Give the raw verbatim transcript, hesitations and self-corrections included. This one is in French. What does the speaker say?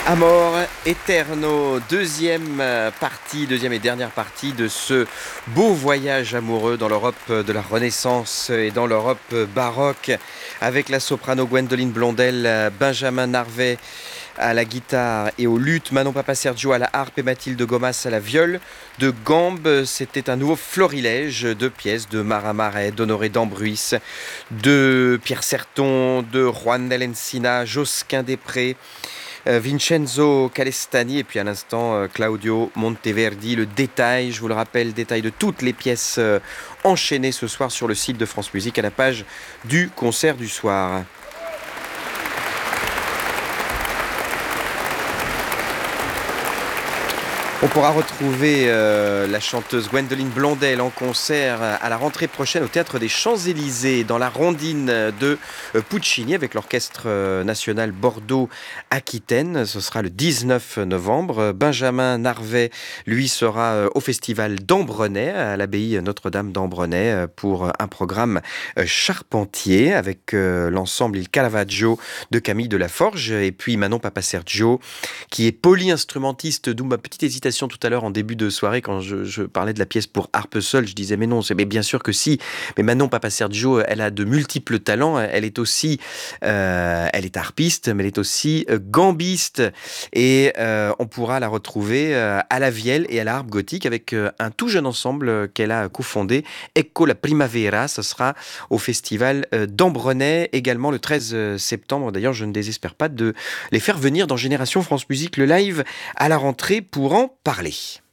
Amor Eterno, deuxième euh, partie, deuxième et dernière partie de ce beau voyage amoureux dans l'Europe de la Renaissance et dans l'Europe baroque, avec la soprano Gwendoline Blondel, Benjamin Narvet à la guitare et au luth, Manon Papa Sergio à la harpe et Mathilde Gomas à la viole. De Gambes, c'était un nouveau florilège de pièces de Marin Marais, d'Honoré d'Ambruis, de Pierre Serton, de Juan Encina, Josquin Després, euh, Vincenzo Calestani et puis à l'instant euh, Claudio Monteverdi. Le détail, je vous le rappelle, détail de toutes les pièces euh, enchaînées ce soir sur le site de France Musique à la page du concert du soir. On pourra retrouver euh, la chanteuse Gwendoline Blondel en concert à la rentrée prochaine au Théâtre des Champs-Élysées dans la Rondine de euh, Puccini avec l'Orchestre euh, National Bordeaux-Aquitaine. Ce sera le dix-neuf novembre. Benjamin Narvet, lui, sera euh, au Festival d'Ambrenay à l'abbaye Notre-Dame d'Ambrenay euh, pour un programme euh, charpentier avec euh, l'ensemble Il Caravaggio de Camille Delaforge et puis Manon Papa Sergio qui est polyinstrumentiste, d'où ma petite hésitation tout à l'heure en début de soirée quand je, je parlais de la pièce pour harpe seule. Je disais mais non, c'est mais bien sûr que si. Mais Manon Papa Sergio, elle a de multiples talents. Elle est aussi, euh, elle est harpiste, mais elle est aussi euh, gambiste. Et euh, on pourra la retrouver euh, à la vielle et à la harpe gothique avec euh, un tout jeune ensemble euh, qu'elle a cofondé, Ecco la Primavera. Ce sera au festival euh, d'Ambrenay également le treize septembre. D'ailleurs, je ne désespère pas de les faire venir dans Génération France Musique, le live à la rentrée pour en parler.